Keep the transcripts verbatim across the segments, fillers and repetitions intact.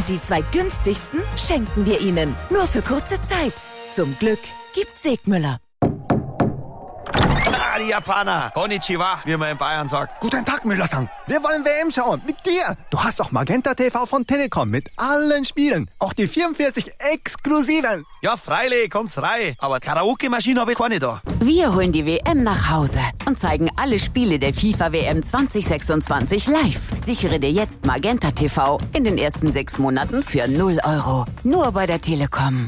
Und die zwei günstigsten schenken wir Ihnen. Nur für kurze Zeit. Zum Glück gibt's Segmüller. Ah, die Japaner. Konnichiwa, wie man in Bayern sagt. Guten Tag, Müller-san. Wir wollen W M schauen. Mit dir. Du hast auch Magenta T V von Telekom mit allen Spielen. Auch die vierundvierzig exklusiven. Ja, freilich, kommt's rein. Aber Karaoke-Maschine habe ich keine da. Wir holen die W M nach Hause und zeigen alle Spiele der FIFA W M zwanzig sechsundzwanzig live. Sichere dir jetzt Magenta T V in den ersten sechs Monaten für null Euro. Nur bei der Telekom.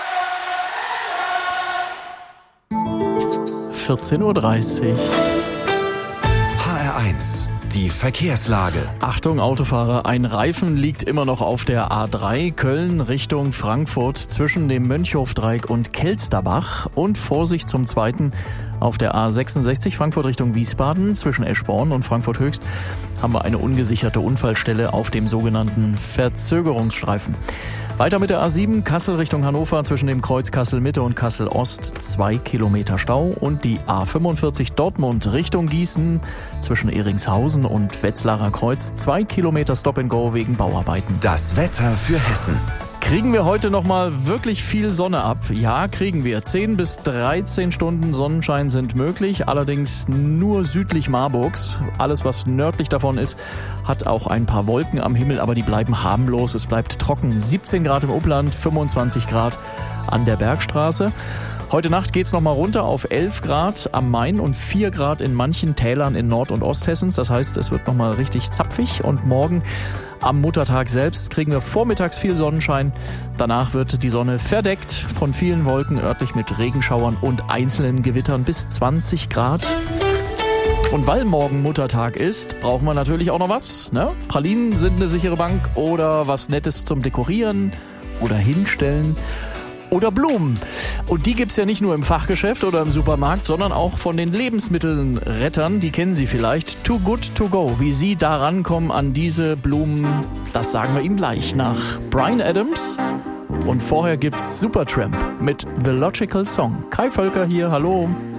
vierzehn Uhr dreißig. H R eins, die Verkehrslage. Achtung Autofahrer, ein Reifen liegt immer noch auf der A drei Köln Richtung Frankfurt zwischen dem Mönchhofdreieck und Kelsterbach. Und Vorsicht zum zweiten auf der A sechsundsechzig Frankfurt Richtung Wiesbaden zwischen Eschborn und Frankfurt Höchst haben wir eine ungesicherte Unfallstelle auf dem sogenannten Verzögerungsstreifen. Weiter mit der A sieben, Kassel Richtung Hannover, zwischen dem Kreuz Kassel-Mitte und Kassel-Ost, zwei Kilometer Stau. Und die A fünfundvierzig Dortmund Richtung Gießen, zwischen Ehringshausen und Wetzlarer Kreuz, zwei Kilometer Stop-and-Go wegen Bauarbeiten. Das Wetter für Hessen. Kriegen wir heute nochmal wirklich viel Sonne ab? Ja, kriegen wir. zehn bis dreizehn Stunden Sonnenschein sind möglich, allerdings nur südlich Marburgs. Alles, was nördlich davon ist, hat auch ein paar Wolken am Himmel, aber die bleiben harmlos. Es bleibt trocken. siebzehn Grad im Upland, fünfundzwanzig Grad an der Bergstraße. Heute Nacht geht's nochmal runter auf elf Grad am Main und vier Grad in manchen Tälern in Nord- und Osthessens. Das heißt, es wird nochmal richtig zapfig und morgen am Muttertag selbst kriegen wir vormittags viel Sonnenschein. Danach wird die Sonne verdeckt von vielen Wolken, örtlich mit Regenschauern und einzelnen Gewittern bis zwanzig Grad. Und weil morgen Muttertag ist, brauchen wir natürlich auch noch was. Ne? Pralinen sind eine sichere Bank oder was Nettes zum Dekorieren oder hinstellen. Oder Blumen. Und die gibt's ja nicht nur im Fachgeschäft oder im Supermarkt, sondern auch von den Lebensmittelrettern. Die kennen Sie vielleicht. Too Good To Go. Wie Sie da rankommen an diese Blumen, das sagen wir Ihnen gleich nach Bryan Adams. Und vorher gibt's Supertramp mit The Logical Song. Kai Völker hier, hallo.